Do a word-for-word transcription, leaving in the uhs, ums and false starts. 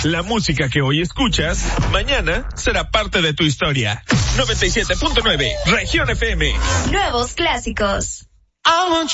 La música que hoy escuchas, mañana será parte de tu historia. noventa y siete punto nueve, Región F M. Nuevos clásicos. I want